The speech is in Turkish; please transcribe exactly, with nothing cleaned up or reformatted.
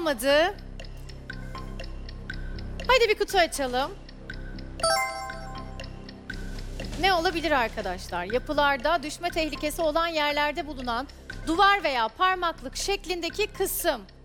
olmadı. Hadi bir kutu açalım. Ne olabilir arkadaşlar? Yapılarda düşme tehlikesi olan yerlerde bulunan duvar veya parmaklık şeklindeki kısım.